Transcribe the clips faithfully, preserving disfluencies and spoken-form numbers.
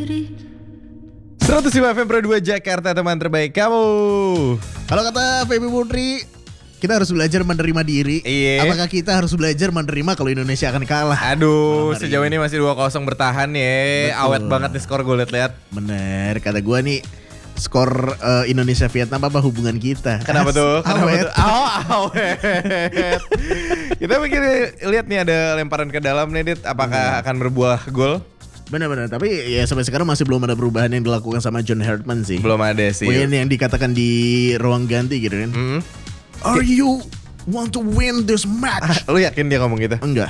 seratus lima F M Pro dua Jakarta, teman terbaik kamu. Kalau kata Feby Putri, kita harus belajar menerima diri. Iya. Apakah kita harus belajar menerima kalau Indonesia akan kalah? Aduh, sejauh ini masih dua kosong bertahan ya. Betul. Awet banget nih skor gue liat-liat. Bener, kata gue nih skor uh, Indonesia Vietnam apa hubungan kita? Kenapa As- tuh? Kenapa awet. tuh? Oh, awet. Kita mikir lihat nih ada lemparan ke dalam nih, Dit. Apakah akan berbuah gol? Benar-benar, tapi ya sampai sekarang masih belum ada perubahan yang dilakukan sama John Herdman sih. Belum ada sih. Mungkin yang dikatakan di ruang ganti gitu kan. Hmm. Are you want to win this match? Lu yakin dia ngomong gitu? Enggak.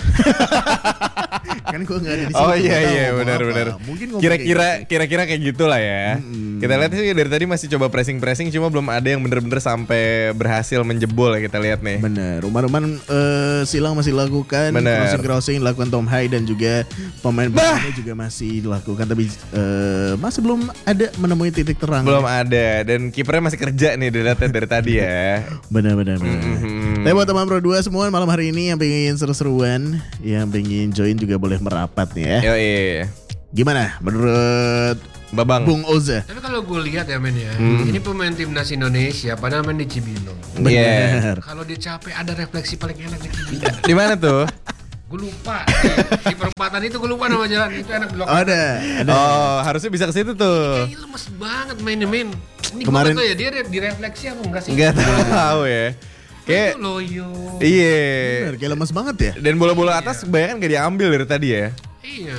Kan gue gak ada di situ. Oh iya nggak tahu iya ngomong benar-benar. apa. Mungkin ngomong Kira-kira kayak gitu. kira-kira kayak gitulah ya. Mm-mm. Kita lihat sih dari tadi masih coba pressing-pressing, cuma belum ada yang bener-bener sampai berhasil menjebol ya, kita lihat nih. Bener, rumah-rumah uh, silang masih dilakukan, Bener. crossing-crossing dilakukan Tom Hai dan juga pemain-pemainnya juga masih dilakukan, tapi uh, masih belum ada menemui titik terang. Belum ada, dan kipernya masih kerja nih dilihatnya dari tadi ya. Benar-benar. Mhm. Tapi buat teman Pro dua semua malam hari ini yang pengen seru-seruan, yang pengen join juga boleh merapat nih ya. Yoi. Gimana menurut Babang. Bung Oza? Tapi kalau gue lihat ya men ya, Hmm. ini pemain timnas Indonesia padahal main di Cibinong. Iya. Bener. Kalau dia capek ada refleksi paling enak di Cibinong. Di mana tuh? Gue lupa di perempatan itu, gue lupa nama jalan itu enak belok. Oh, ada, ada. Oh, harusnya bisa ke situ tuh. Kayaknya lemes banget mainnya men. Ini Kemarin- gue gak tau ya dia re- direfleksi apa enggak sih? Enggak tahu ya. Kayak Itu loyo. iya. Bener, kayak lemas banget ya. Dan bola-bola atas kebanyakan gak diambil dari tadi ya. Iya.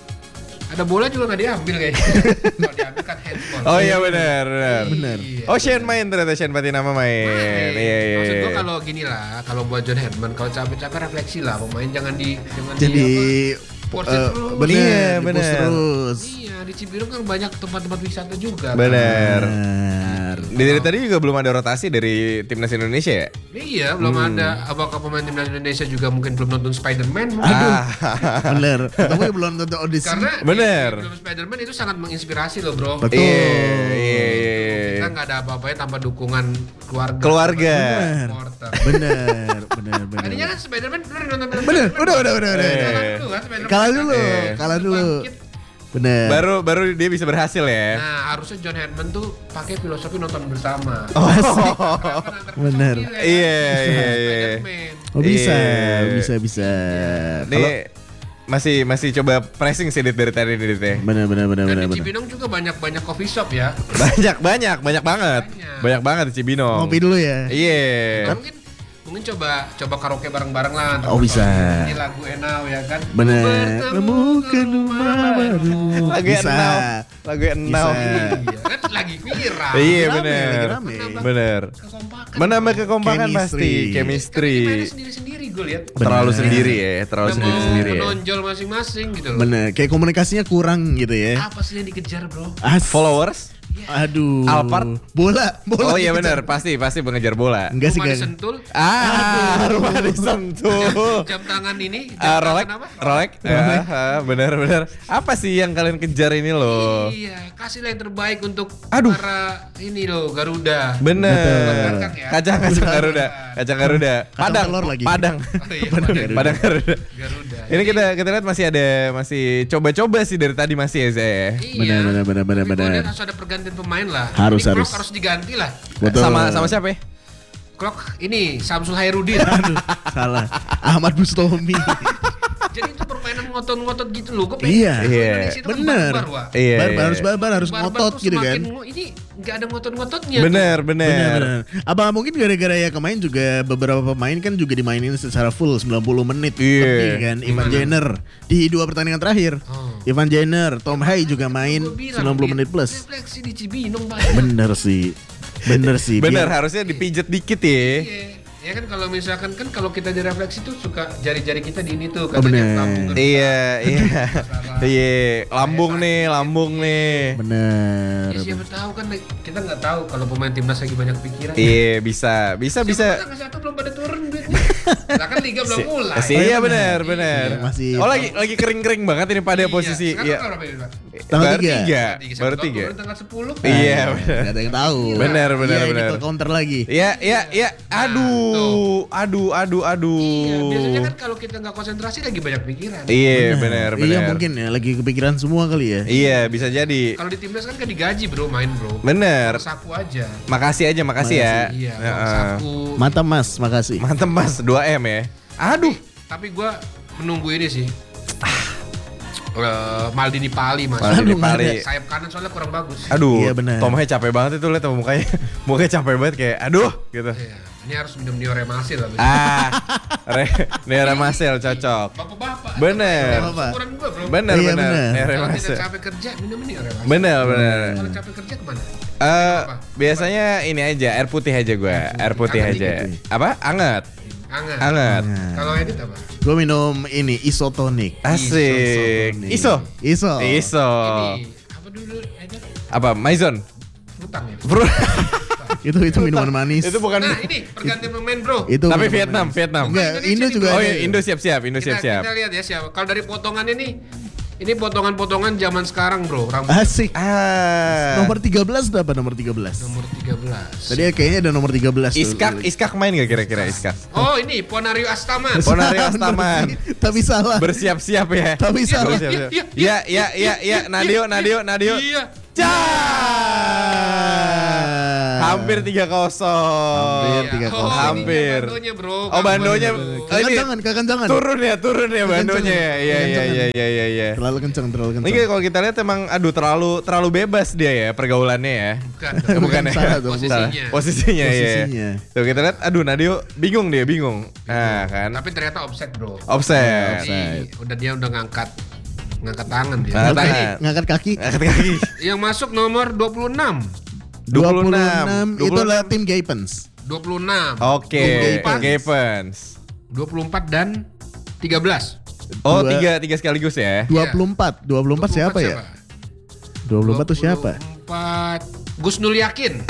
Ada bola juga gak diambil kayaknya. Kalau diambil kan handball. Oh iya benar, benar. Bener. Iya. Oh, Shane main ternyata, Shane Patinama main. Main. Iya iya. Maksud iya. gua kalau gini lah, kalau buat John Herdman kalau capek-capek refleksi lah, pemain jangan di jangan Jadi di apa, force eh, terus. bener, Iya, di-push bener. terus. Iya, di Cibinong kan banyak tempat-tempat wisata juga. Bener. Bener. Dari tadi juga belum ada rotasi dari timnas Indonesia ya? Kan? Iya, belum Hmm. ada. Apakah pemain timnas Indonesia juga mungkin belum nonton Spider-Man? mungkin? Aduh. Ah. Bener. Atau belum tentu audisi. Karena Bener. di film Spider-Man itu sangat menginspirasi loh, Bro. Betul. Iya, iya, iya. Kita nggak ada apa-apanya tanpa dukungan keluarga. Keluarga. Bener. Supporter. Bener, bener, bener. Tadinya kan Spider-Man dulu nonton film Bener, Spider-Man. udah, udah, udah, udah. Eh. Kalah dulu kan Spider-Man. Kalah dulu, Eh. kalah dulu. Bangkit. Bener. Baru baru dia bisa berhasil ya. Nah, harusnya John Herdman tuh pakai filosofi nonton bersama. Oh. Bener. Iya, iya, iya. Spider-Man. Oh bisa, Iya. bisa, bisa. Kalau Nih masih masih coba pressing sih Dit, dari tadi nih Dit ya. bener, bener, bener, Dan bener, di bener. Cibinong juga banyak-banyak coffee shop ya. Banyak banyak banyak banget. Banyak. Banyak banget di Cibinong. Ngopi dulu ya. Iya. Nah, mungkin mungkin coba coba karaoke bareng-bareng lah. Oh, bisa. Ini lagu Enau ya kan. Bener. Bertemu ke rumah baru. Lagu Bisa. Enau. Lagu Enau. Bisa. Iya kan lagi viral. Iya Rame, bener. lagi rame. Bener. Kekompakan. Menambah kekompakan Chemistry. pasti, Kan chemistry. mainnya sendiri-sendiri gue lihat. Terlalu Bener. sendiri ya, terlalu Nggak sendiri mau sendiri ya. menonjol masing-masing gitu loh. Bener, kayak komunikasinya kurang gitu ya. Apa sih yang dikejar, Bro? As Followers? Aduh. Alphard? Bola, bola. Oh iya dikejar. benar, pasti pasti mengejar bola. Enggak sih, Rumah enggak. disentul. Ah, rumah disentuh. Jam tangan ini. Jam Ah, tangan Rolex, apa? Rolex, ah, ah, benar-benar. Apa sih yang kalian kejar ini loh? Iya, kasihlah yang terbaik untuk Aduh. para ini loh Garuda. Bener. Kacang ya. Kacang kacang Garuda, kacang Garuda. Kacang Padang, telur lagi. Padang, Oh iya, Padang Padang. Garuda. Padang Garuda. Garuda. Ini kita kita lihat masih ada masih coba-coba sih dari tadi masih ya saya. Iya. Benar, benar, benar, benar, Tapi gua benar. lihat harus ada pergantian pemain lah. Harus, Ini Klok harus. harus diganti lah. Betul. Sama sama siapa ya? Klok ini Samsul Hairudin. Aduh, salah. Ahmad Bustomi. Jadi itu permainan ngotot-ngotot gitu loh. Gue Iya. Iya. Bener. Barbar, Wak. Iya. Barbar harus barbar harus Barbar ngotot tuh gitu kan. semakin ngo- Ini nggak ada ngotot-ngototnya. Bener, tuh. bener. Benar, benar. Apa mungkin gara-gara ya kemarin juga beberapa pemain kan juga dimainin secara full sembilan puluh menit Iya. lebih kan. Ivan Jenner di dua pertandingan terakhir. Oh. Ivan Jenner, Tom Hai juga main Gua bilang, sembilan puluh Dit, menit plus. Refleksi di Cibinong banyak. Bener sih. Bener sih. Bener, biar- harusnya dipijet dikit ya. Iya. Ya kan kalau misalkan kan kalau kita direfleksi tuh suka jari-jari kita di ini tuh Oh, katanya bener. lambung kan. Iya, iya. Iya, lambung nih, lambung nih. Bener. Ya, siapa tahu kan kita nggak tahu kalau pemain timnas lagi banyak pikiran. Iya, bisa, bisa, bisa. Siapa tahu satu belum pada turun duitnya. Lah kan liga belum mulai. Sih, iya benar, benar. Iya, masih- Oh lagi lagi kering-kering banget ini pada Iya. posisi. Sekarang Iya. berapa ini, Pak? Tanggal baru tiga. tiga. Tiga, Baru siapa tahu tiga. baru tanggal sepuluh. Iya, Nah, benar. nggak ada yang tahu. Benar, benar, Iya, benar. Ini ke counter lagi. Iya, iya, iya. Aduh, tuh. aduh, aduh, aduh. Iya, biasanya kan kalau kita nggak konsentrasi lagi banyak pikiran. Iya, benar, benar. Iya mungkin ya lagi kepikiran semua kali ya. Iya, bisa jadi. Kalau di timnas kan gak digaji bro, main bro. Bener. Saku aja. Makasih aja, makasih ya. Iya, Heeh. uang saku. Mantap Mas, makasih. Mantep Mas, dua M ya. Aduh. Tapi gue menunggu ini sih. Uh, Maldini Pali mas. Maldini Aduh, Pali. Sayap kanan soalnya kurang bagus. Aduh, Iya, bener. Tomahnya capek banget itu lihat sama mukanya. Mukanya capek banget kayak aduh gitu. Iya, ini harus minum Neoremasil lah. Ah, Re, Nera Marcel cocok. Bapak-bapak. Bener. Bapak. Ukuran gue bro. Bener, Iya, bener. bener. Nera Kalau Marcel. tidak capek kerja, minum ini Neoremasil. Bener, bener. Kalau capek kerja kemana? Eh, Apa? biasanya ini aja air putih aja gue, air putih Anget aja. dikit. Apa? Anget. Anget. Anget. Kalau edit apa? Gue minum ini isotonic. Asik. Isotonic. Iso. Iso. Iso. Ini apa dulu edit? Apa? Maison. Utang ya. Bro. Itu itu minuman manis. Itu bukan. Nah ini pergantian pemain bro. Itu Tapi minuman Vietnam, manis. Vietnam. Enggak, Indonesia Indo nih, juga bro. Oh ada. iya, Indo siap-siap, Indo kita, siap-siap. kita lihat ya siapa. Kalau dari potongan ini, ini potongan-potongan zaman sekarang bro. Rambut Asik. Ah. Nomor tiga belas berapa nomor tiga belas? nomor tiga belas. Tadi kayaknya ada nomor tiga belas. tuh. Iskak, Iskak main gak kira-kira Iskak? Oh ini Ponario Astaman. Ponario Astaman. Tapi salah. Bersiap-siap ya. Tapi Iya, salah. Bersiap-siap. iya, Iya, iya, iya, iya. Nadio, Nadio, Nadio. Iya. Cah. Hampir tiga kosong. Hampir tiga Oh, kosong. ini Hampir. bandonya bro. Oh, bandonya. Bro. Oh, ini Jangan, kakak jangan. turun ya, turun ya Kekencangan. bandonya ya. Iya, iya, Kekencangan. iya, iya, iya, iya. Terlalu kencang, terlalu kencang. Ini kalau kita lihat emang aduh terlalu terlalu bebas dia ya pergaulannya ya. Bukan. Eh, Bukan ya. Salah dong, Posisinya. Salah. Posisinya, Posisinya. ya. Tuh kita lihat aduh Nadio bingung dia, bingung. Nah, kan. Tapi ternyata offset bro. Offset. Jadi, udah dia udah ngangkat ngangkat tangan dia. Ngangkat Nah, ini tangan. Ngangkat kaki. Angkat kaki. yang masuk nomor dua puluh enam. dua puluh enam. Itulah tim Gaipens. dua puluh enam. Oke, dua puluh empat. Gapens. dua puluh empat dan tiga belas. Oh, Dua- tiga tiga sekaligus ya. dua puluh empat. dua puluh empat siapa ya? dua puluh empat tuh siapa? dua puluh empat Gus Nur Yakin.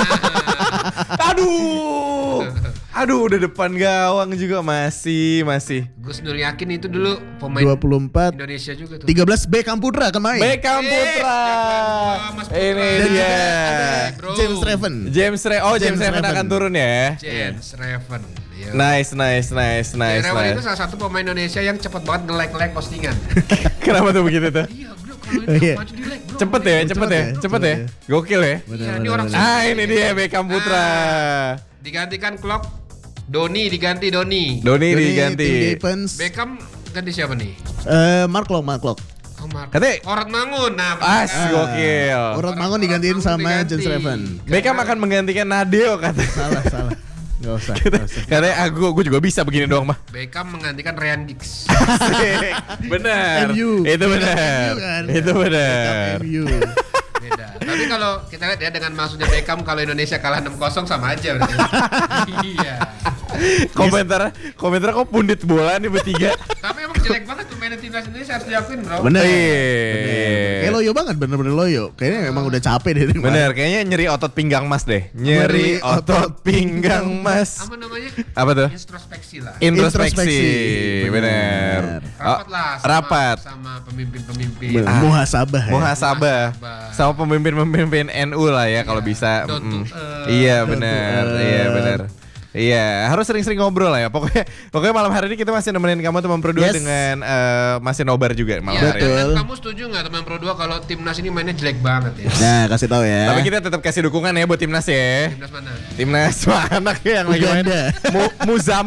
Aduh. Aduh, udah depan gawang juga masih, masih. Gus Nur Yakin itu dulu pemain dua puluh empat. Indonesia juga tuh. tiga belas Beckham Putra akan main. Beckham Eh, Putra. jangan, Mas Putra. Ini Dan dia. Bro. James Reven. James Re Oh, James, James Reven Reven. akan turun ya. James Reven. Iya. Nice, nice, nice, nice, Reven itu nice. salah satu pemain Indonesia yang cepat banget nge-like-like postingan. Kenapa tuh begitu tuh? Iya bro, kalau ini Iya. maju di like bro. Cepet ya, cepet ya, ya, cepet ya. cepet Gokil ya. Iya, ini orang Ah, ini dia Beckham Putra. Ah. Digantikan Klok. Doni diganti Doni. Doni Tim diganti. Gaipens. Beckham ganti siapa nih? Eh, Mark Lok, Mark Lok. Oh, Mark. Katanya- Orat Mangun. Nah, As bener. gokil. Urut Mangun digantiin Mangun sama diganti. James Reven. Beckham akan menggantikan Nadeo kata. Salah, salah. Gak usah, gak usah. Katanya aku gue juga bisa begini doang mah. Beckham menggantikan Ryan Giggs. Asik. Benar. M U. Itu benar. M U kan? Itu benar. M U. Beda. Tapi kalau kita lihat ya dengan maksudnya Beckham kalau Indonesia kalah enam kosong sama aja berarti. Iya. Komentar komentar kok pundit bola nih bertiga. Tapi emang jelek banget pemain timnas Indonesia harus diakuin, Bro. Bener. Iya. Kayak loyo banget, bener-bener loyo. Kayaknya emang udah capek deh. dari kemarin. Bener, kayaknya nyeri otot pinggang mas deh. Nyeri Nyeri otot pinggang mas. Apa namanya? Apa tuh? Introspeksi lah. Introspeksi. Introspeksi. Bener. Bener. Rapat Oh, lah sama, rapat. sama pemimpin-pemimpin. Bener. Muhasabah ya. Muhasabah Muhasabah. sama pemimpin-pemimpin N U lah ya kalau bisa. Don't Mm. to earth. Iya Don't to benar, earth. iya benar. Iya, harus sering-sering ngobrol lah ya. Pokoknya pokoknya malam hari ini kita masih nemenin kamu teman Pro dua Yes. dengan eh, masih nobar juga malam Iya, hari ini. Betul. dan kamu setuju nggak teman Pro dua kalau timnas ini mainnya jelek banget ya? Nah, kasih tahu ya. Tapi kita tetap kasih dukungan ya buat timnas ya. Timnas mana? Timnas mana yang lagi main? Uganda. Mu Muzam